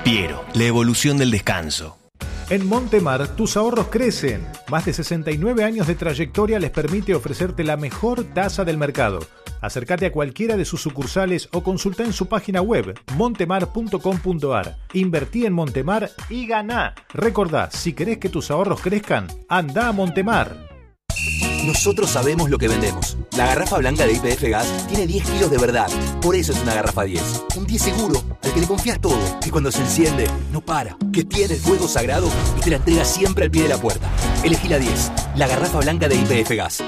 Piero, la evolución del descanso. En Montemar, tus ahorros crecen. Más de 69 años de trayectoria les permite ofrecerte la mejor tasa del mercado. Acércate a cualquiera de sus sucursales o consulta en su página web montemar.com.ar. Invertí en Montemar y ganá. Recordá, si querés que tus ahorros crezcan, anda a Montemar. Nosotros sabemos lo que vendemos. La garrafa blanca de YPF Gas tiene 10 kilos de verdad. Por eso es una garrafa 10. Un 10 seguro, al que le confías todo. Que cuando se enciende, no para. Que tiene el fuego sagrado y te la entrega siempre al pie de la puerta. Elegí la 10. La garrafa blanca de YPF Gas.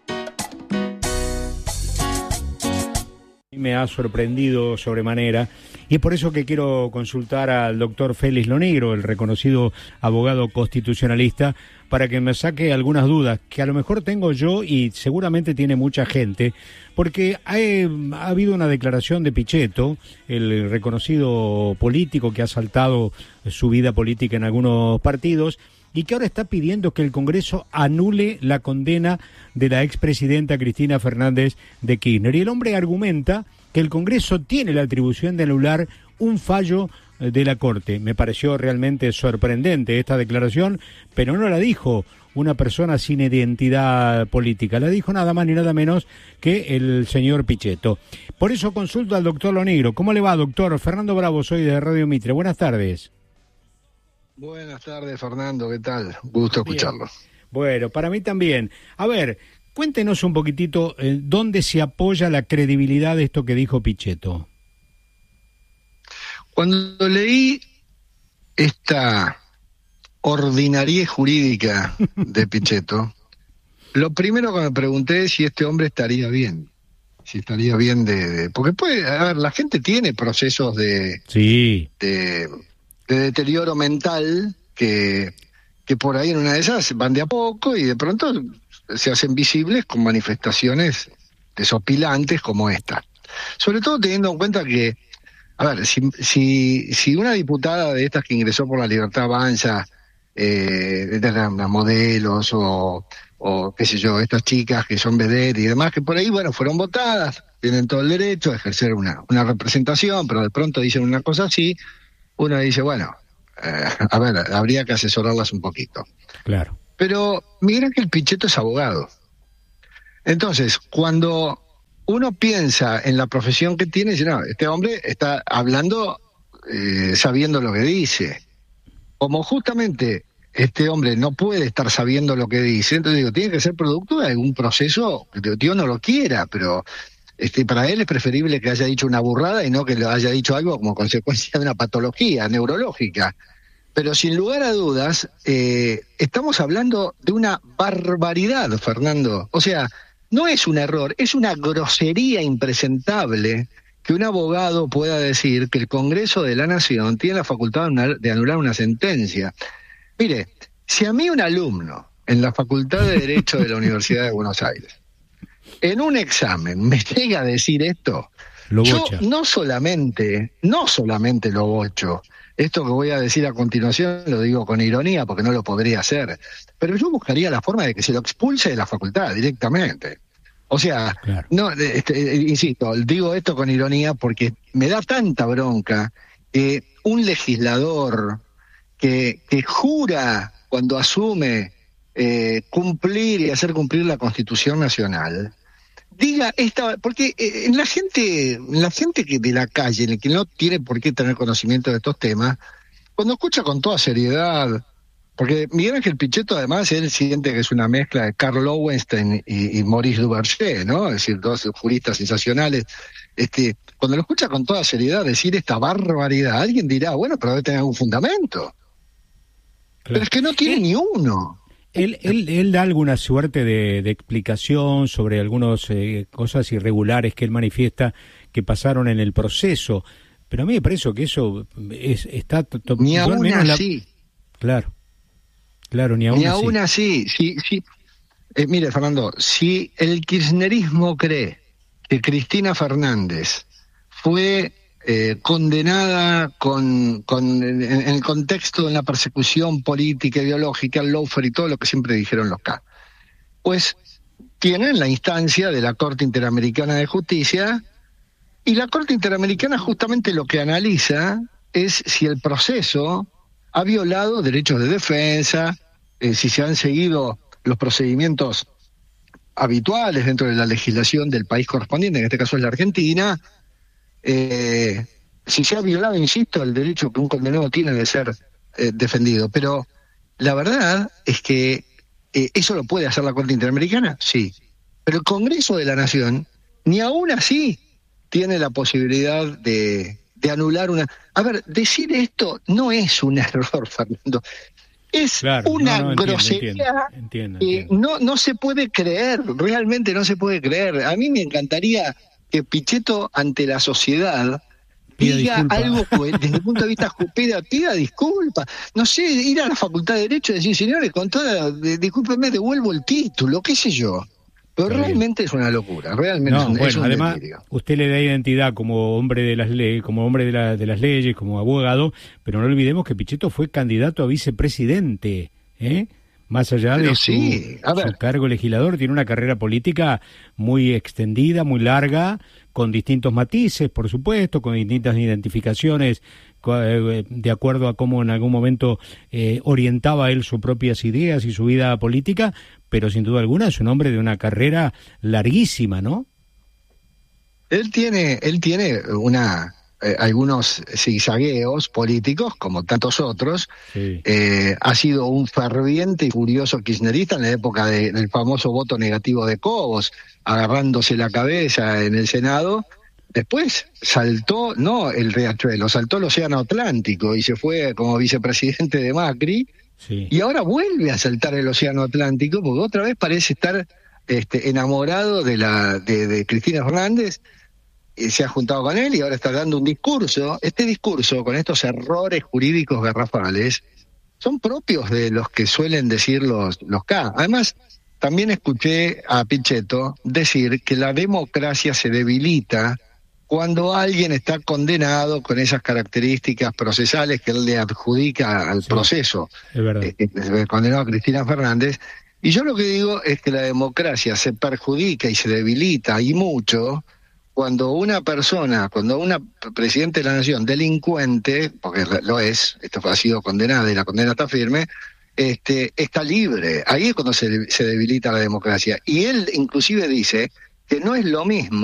Me ha sorprendido sobremanera y es por eso que quiero consultar al doctor Félix Lonegro, el reconocido abogado constitucionalista, para que me saque algunas dudas que a lo mejor tengo yo y seguramente tiene mucha gente, porque ha habido una declaración de Pichetto, el reconocido político que ha saltado su vida política en algunos partidos, y que ahora está pidiendo que el Congreso anule la condena de la expresidenta Cristina Fernández de Kirchner. Y el hombre argumenta que el Congreso tiene la atribución de anular un fallo de la Corte. Me pareció realmente sorprendente esta declaración, pero no la dijo una persona sin identidad política, la dijo nada más ni nada menos que el señor Pichetto. Por eso consulto al doctor Lonegro. ¿Cómo le va, doctor? Fernando Bravo, soy de Radio Mitre. Buenas tardes. Buenas tardes, Fernando, ¿qué tal? Gusto escucharlo. Bueno, para mí también. A ver, cuéntenos un poquitito dónde se apoya la credibilidad de esto que dijo Pichetto. Cuando leí esta ordinariedad jurídica de Pichetto, lo primero que me pregunté es si este hombre estaría bien. Si estaría bien porque puede, a ver, la gente tiene procesos de deterioro mental que por ahí en una de esas van de a poco y de pronto se hacen visibles con manifestaciones desopilantes como esta. Sobre todo teniendo en cuenta que, a ver, si una diputada de estas que ingresó por la Libertad Avanza, las modelos o qué sé yo, estas chicas que son vedette y demás, que por ahí, bueno, fueron votadas, tienen todo el derecho a ejercer una representación, pero de pronto dicen una cosa así, uno dice, bueno, a ver, habría que asesorarlas un poquito. Claro. Pero mira que el Pichetto es abogado. Entonces, cuando uno piensa en la profesión que tiene, dice, no, este hombre está hablando sabiendo lo que dice. Como justamente este hombre no puede estar sabiendo lo que dice, entonces digo, tiene que ser producto de algún proceso que Dios no lo quiera, pero para él es preferible que haya dicho una burrada y no que le haya dicho algo como consecuencia de una patología neurológica. Pero sin lugar a dudas, estamos hablando de una barbaridad, Fernando. O sea, no es un error, es una grosería impresentable que un abogado pueda decir que el Congreso de la Nación tiene la facultad de anular una sentencia. Mire, si a mí un alumno en la Facultad de Derecho de la Universidad de Buenos Aires en un examen me llega a decir esto, yo no solamente lo bocho, esto que voy a decir a continuación lo digo con ironía porque no lo podría hacer, pero yo buscaría la forma de que se lo expulse de la facultad directamente. O sea, claro. No, insisto, digo esto con ironía porque me da tanta bronca que un legislador que jura cuando asume cumplir y hacer cumplir la Constitución Nacional, diga porque la gente que de la calle, que no tiene por qué tener conocimiento de estos temas, cuando escucha con toda seriedad, porque Miguel Ángel Pichetto además él siente que es una mezcla de Karl Lowenstein y Maurice Duverger, ¿no? Es decir, dos juristas sensacionales. Cuando lo escucha con toda seriedad decir esta barbaridad, alguien dirá, bueno, pero debe tener algún fundamento. Claro. Pero es que no tiene ni uno. Él da alguna suerte de explicación sobre algunas cosas irregulares que él manifiesta que pasaron en el proceso, pero a mí me parece que eso está ni aún así. Claro, ni aún así. Sí. Mire, Fernando, si el kirchnerismo cree que Cristina Fernández fue condenada en el contexto de una persecución política, ideológica, el lawfare y todo lo que siempre dijeron los K, pues tienen la instancia de la Corte Interamericana de Justicia, y la Corte Interamericana justamente lo que analiza es si el proceso ha violado derechos de defensa, si se han seguido los procedimientos habituales dentro de la legislación del país correspondiente, en este caso es la Argentina, si se ha violado, insisto, el derecho que un condenado tiene de ser defendido. Pero la verdad es que eso lo puede hacer la Corte Interamericana, sí. Pero el Congreso de la Nación, ni aún así, tiene la posibilidad de anular una... A ver, decir esto no es un error, Fernando. Es una grosería que no se puede creer, realmente no se puede creer. A mí me encantaría que Pichetto ante la sociedad diga algo desde el punto de vista pida disculpas, no sé, ir a la Facultad de Derecho y decir, señores, con toda, discúlpenme, devuelvo el título, qué sé yo. Pero realmente es una locura, realmente es un además, delirio. Usted le da identidad como hombre de las leyes, como abogado, pero no olvidemos que Pichetto fue candidato a vicepresidente, más allá de su cargo legislador, tiene una carrera política muy extendida, muy larga, con distintos matices, por supuesto, con distintas identificaciones, de acuerdo a cómo en algún momento orientaba él sus propias ideas y su vida política, pero sin duda alguna es un hombre de una carrera larguísima, ¿no? Él tiene algunos zigzagueos políticos, como tantos otros. Sí. Ha sido un ferviente y furioso kirchnerista en la época del famoso voto negativo de Cobos, agarrándose la cabeza en el Senado. Después saltó, no el riachuelo, saltó el Océano Atlántico y se fue como vicepresidente de Macri. Sí. Y ahora vuelve a saltar el Océano Atlántico porque otra vez parece estar enamorado de Cristina Fernández. Se ha juntado con él y ahora está dando un discurso. Este discurso, con estos errores jurídicos garrafales, son propios de los que suelen decir los K. Además, también escuché a Pichetto decir que la democracia se debilita cuando alguien está condenado con esas características procesales que él le adjudica al proceso. Es verdad. Condenado a Cristina Fernández. Y yo lo que digo es que la democracia se perjudica y se debilita, y mucho, cuando una presidente de la nación, delincuente, porque lo es, esto ha sido condenada y la condena está firme, está libre. Ahí es cuando se debilita la democracia. Y él inclusive dice que no es lo mismo